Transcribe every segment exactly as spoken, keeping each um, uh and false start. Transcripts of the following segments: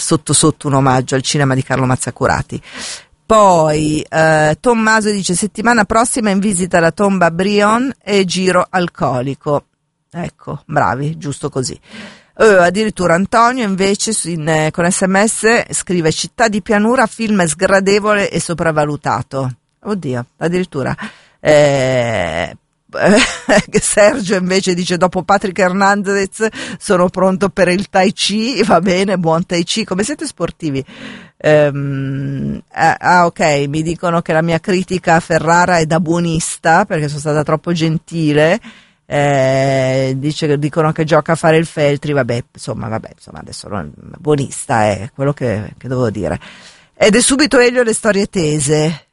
sotto sotto un omaggio al cinema di Carlo Mazzacurati. Poi eh, Tommaso dice: settimana prossima in visita alla tomba Brion e giro alcolico. Ecco, bravi, giusto così. Uh, addirittura Antonio invece in, eh, con sms scrive: città di pianura, film sgradevole e sopravvalutato. Oddio, addirittura eh, Sergio invece dice: dopo Patrick Hernandez sono pronto per il Tai Chi. Va bene, buon Tai Chi. Come siete sportivi? Um, ah, ah ok, mi dicono che la mia critica a Ferrara è da buonista perché sono stata troppo gentile. Eh, dice, dicono che gioca a fare il Feltri. Vabbè, insomma, vabbè, insomma, adesso non, buonista è quello che, che devo dire. Ed è subito Elio le storie tese.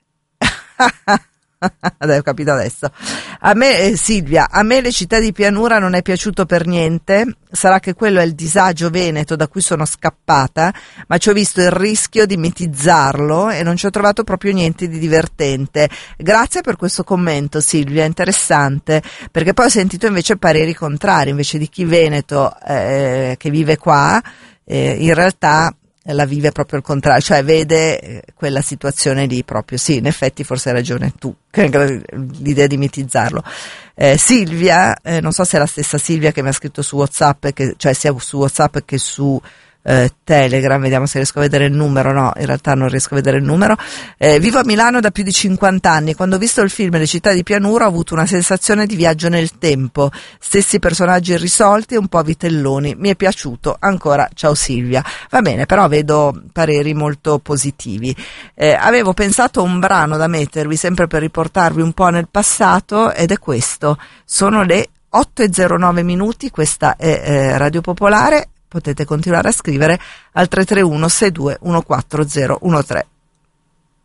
Adesso ho capito adesso. A me, eh, Silvia, a me le città di pianura non è piaciuto per niente. Sarà che quello è il disagio veneto da cui sono scappata, ma ci ho visto il rischio di mitizzarlo e non ci ho trovato proprio niente di divertente. Grazie per questo commento, Silvia, interessante, perché poi ho sentito invece pareri contrari, invece di chi veneto eh, che vive qua, eh, in realtà la vive proprio il contrario, cioè vede quella situazione lì proprio. Sì, in effetti forse hai ragione tu, l'idea di mitizzarlo. eh, Silvia, eh, non so se è la stessa Silvia che mi ha scritto su WhatsApp, che, cioè sia su WhatsApp che su eh, Telegram, vediamo se riesco a vedere il numero. No, in realtà non riesco a vedere il numero. Eh, vivo a Milano da più di cinquanta anni. Quando ho visto il film Le città di pianura ho avuto una sensazione di viaggio nel tempo, stessi personaggi irrisolti e un po' vitelloni. Mi è piaciuto ancora. Ciao Silvia. Va bene, però vedo pareri molto positivi. Eh, avevo pensato a un brano da mettervi sempre per riportarvi un po' nel passato, ed è questo. Sono le otto e zero nove minuti, questa è eh, Radio Popolare. Potete continuare a scrivere al tre tre uno sei due uno quattro zero uno tre.